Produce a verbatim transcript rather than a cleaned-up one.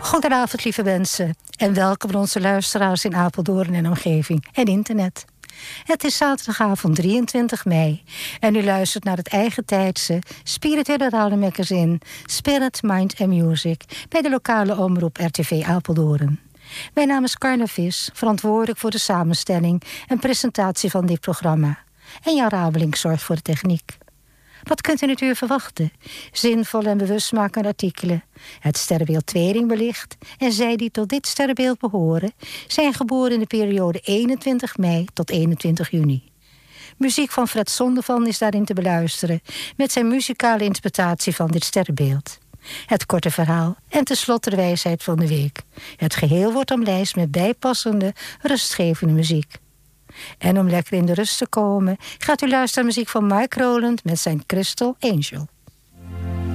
Goedenavond, lieve mensen. En welkom bij onze luisteraars in Apeldoorn en omgeving en internet. Het is zaterdagavond drieëntwintig mei. En u luistert naar het eigen tijdse spirituele radiomagazine Spirit, Mind and Music bij de lokale omroep R T V Apeldoorn. Mijn naam is Carla Vis, verantwoordelijk voor de samenstelling en presentatie van dit programma. En Jan Rabeling zorgt voor de techniek. Wat kunt u natuurlijk verwachten? Zinvolle en bewustmakende artikelen. Het sterrenbeeld Tweeling belicht. En zij die tot dit sterrenbeeld behoren, zijn geboren in de periode eenentwintig mei tot eenentwintig juni. Muziek van Fred Zondervan is daarin te beluisteren, met zijn muzikale interpretatie van dit sterrenbeeld. Het korte verhaal en tenslotte de wijsheid van de week. Het geheel wordt omlijst met bijpassende, rustgevende muziek. En om lekker in de rust te komen, gaat u luisteren naar muziek van Mike Rowland met zijn Crystal Angel.